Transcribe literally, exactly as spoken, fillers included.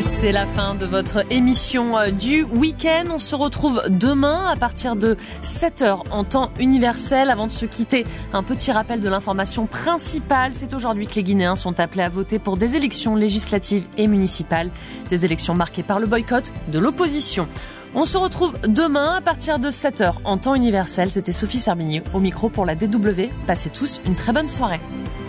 C'est la fin de votre émission du week-end. On se retrouve demain à partir de sept heures en temps universel. Avant de se quitter, un petit rappel de l'information principale. C'est aujourd'hui que les Guinéens sont appelés à voter pour des élections législatives et municipales. Des élections marquées par le boycott de l'opposition. On se retrouve demain à partir de sept heures en temps universel. C'était Sophie Serbigny au micro pour la D W. Passez tous une très bonne soirée.